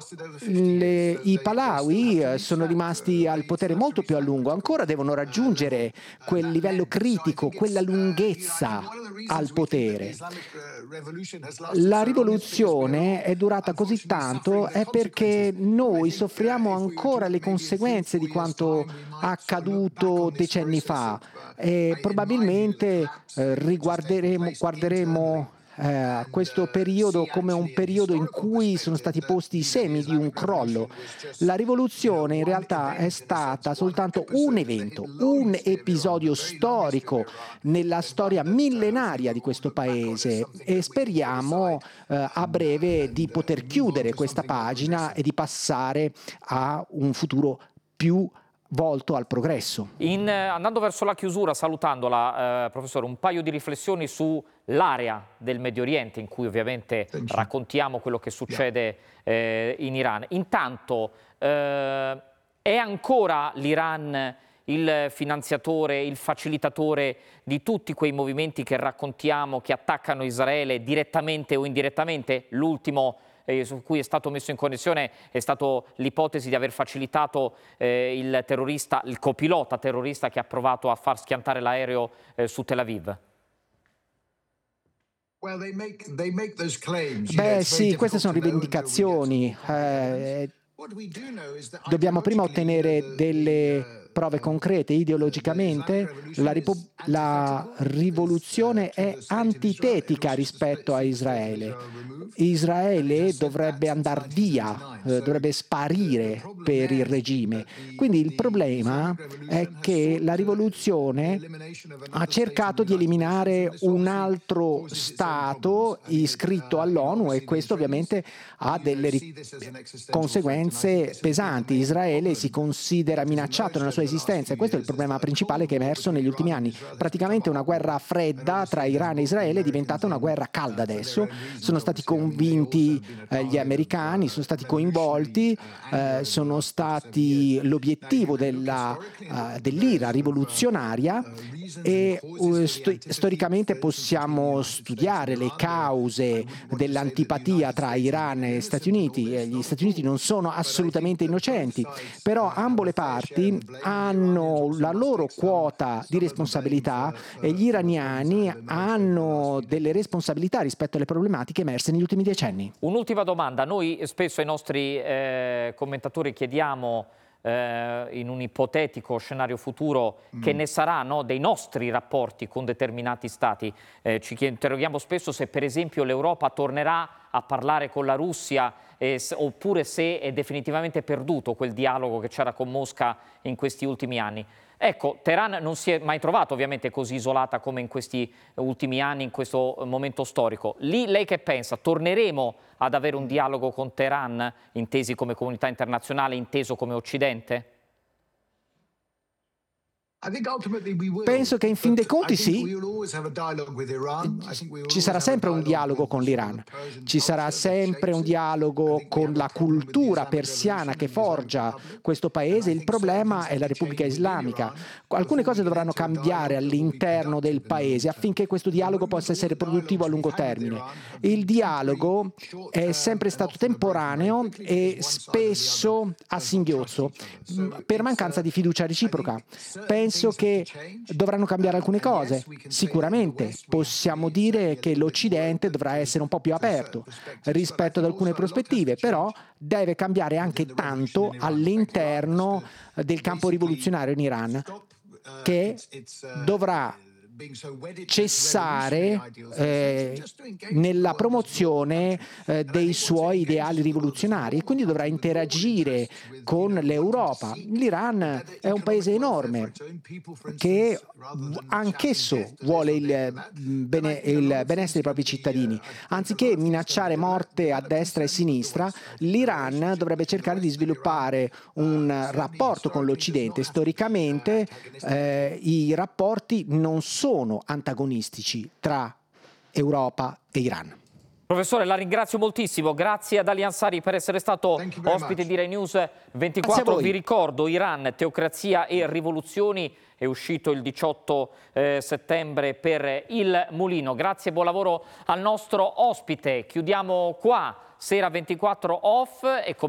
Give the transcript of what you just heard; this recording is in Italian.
I Pahlavi sono rimasti al potere molto più a lungo, ancora devono raggiungere quel livello critico, quella lunghezza al potere. La rivoluzione è durata così tanto è perché noi soffriamo ancora le conseguenze di quanto accaduto decenni fa e probabilmente guarderemo questo periodo come un periodo in cui sono stati posti i semi di un crollo. La rivoluzione in realtà è stata soltanto un evento, un episodio storico nella storia millenaria di questo paese e speriamo a breve di poter chiudere questa pagina e di passare a un futuro più volto al progresso. Andando verso la chiusura, salutandola, professore, un paio di riflessioni sull'area del Medio Oriente, in cui ovviamente raccontiamo quello che succede in Iran. Intanto, è ancora l'Iran il finanziatore, il facilitatore di tutti quei movimenti che raccontiamo, che attaccano Israele direttamente o indirettamente? L'ultimo su cui è stato messo in connessione è stato l'ipotesi di aver facilitato il terrorista, il copilota terrorista che ha provato a far schiantare l'aereo su Tel Aviv. Beh sì, queste sono rivendicazioni. Dobbiamo prima ottenere delle prove concrete. Ideologicamente la rivoluzione è antitetica rispetto a Israele. Israele dovrebbe andare via, dovrebbe sparire per il regime. Quindi il problema è che la rivoluzione ha cercato di eliminare un altro Stato iscritto all'ONU e questo ovviamente ha delle conseguenze pesanti. Israele si considera minacciato nella sua esistenza e questo è il problema principale che è emerso negli ultimi anni. Praticamente una guerra fredda tra Iran e Israele è diventata una guerra calda adesso. Sono stati convinti gli americani, sono stati coinvolti, sono stati l'obiettivo dell'ira rivoluzionaria e storicamente possiamo studiare le cause dell'antipatia tra Iran e Stati Uniti. Gli Stati Uniti non sono assolutamente innocenti, però ambo le parti hanno la loro quota di responsabilità e gli iraniani hanno delle responsabilità rispetto alle problematiche emerse negli ultimi decenni. Un'ultima domanda. Noi spesso ai nostri commentatori chiediamo in un ipotetico scenario futuro che ne saranno dei nostri rapporti con determinati stati. Ci interroghiamo spesso se per esempio l'Europa tornerà a parlare con la Russia oppure se è definitivamente perduto quel dialogo che c'era con Mosca in questi ultimi anni. Ecco, Teheran non si è mai trovata ovviamente così isolata come in questi ultimi anni, in questo momento storico. Lì lei che pensa? Torneremo ad avere un dialogo con Teheran, intesi come comunità internazionale, inteso come Occidente? Penso che in fin dei conti sì, ci sarà sempre un dialogo con l'Iran, ci sarà sempre un dialogo con la cultura persiana che forgia questo paese. Il problema è la Repubblica Islamica. Alcune cose dovranno cambiare all'interno del paese affinché questo dialogo possa essere produttivo a lungo termine. Il dialogo è sempre stato temporaneo e spesso a singhiozzo, per mancanza di fiducia reciproca. Penso che dovranno cambiare alcune cose. Sicuramente possiamo dire che l'Occidente dovrà essere un po' più aperto rispetto ad alcune prospettive, però deve cambiare anche tanto all'interno del campo rivoluzionario in Iran, che dovrà cessare nella promozione dei suoi ideali rivoluzionari e quindi dovrà interagire con l'Europa. L'Iran è un paese enorme che anch'esso vuole il benessere dei propri cittadini. Anziché minacciare morte a destra e a sinistra, l'Iran dovrebbe cercare di sviluppare un rapporto con l'Occidente. Storicamente i rapporti non sono antagonistici tra Europa e Iran. Professore, la ringrazio moltissimo. Grazie ad Ali Ansari per essere stato ospite di Rai News 24. Vi ricordo, Iran, teocrazia e rivoluzioni, è uscito il 18 settembre per Il Mulino. Grazie e buon lavoro al nostro ospite. Chiudiamo qua, Sera 24 Off.